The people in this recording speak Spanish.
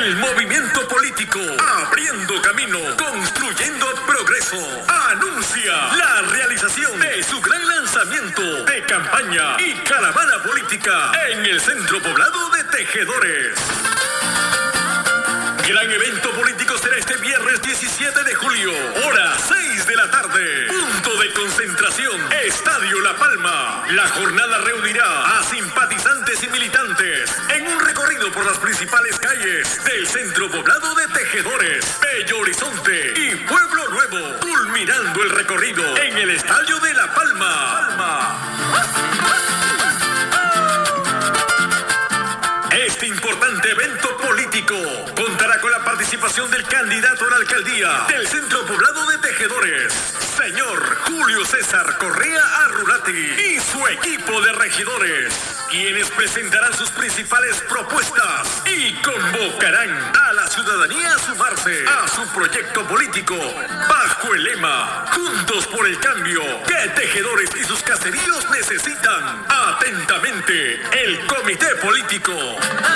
El movimiento político Abriendo Camino, Construyendo Progreso anuncia la realización de su gran lanzamiento de campaña y caravana política en el centro poblado de Tejedores. Gran evento político será este viernes 17 de julio, hora 6 de la tarde. Punto de concentración, Estadio La Palma. La jornada reunirá a simpatizantes y militantes en un recorrido por las principales calles del centro poblado de Tejedores, Bello Horizonte y Pueblo Nuevo, culminando el recorrido en el Estadio de La Palma. Este importante evento político contará con la participación del candidato a la alcaldía del centro poblado de Tejedores, señor Julio César Correa Arrurati, y su equipo de regidores, quienes presentarán sus principales propuestas y convocarán a la ciudadanía a sumarse a su proyecto político bajo el lema Juntos por el Cambio que Tejedores y sus caseríos necesitan. Atentamente, el Comité Político